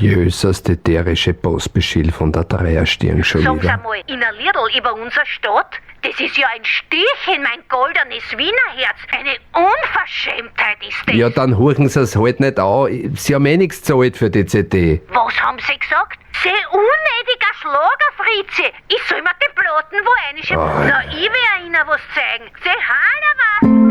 Jösses, die derische Postbeschill von der Dreierstirn schon Sag's wieder. einmal, in ein Liedl über unsere Stadt? Das ist ja ein Stich in mein goldenes Wienerherz. Eine Unverschämtheit ist das. Ja, dann horchen Sie es halt nicht an. Sie haben eh nichts gezahlt für die CD. Was haben Sie gesagt? Sie unnötiger Schlagerfritze. Ich soll mir die Platten wo reinschieben. Na, ich will Ihnen was zeigen. Sie, hallo!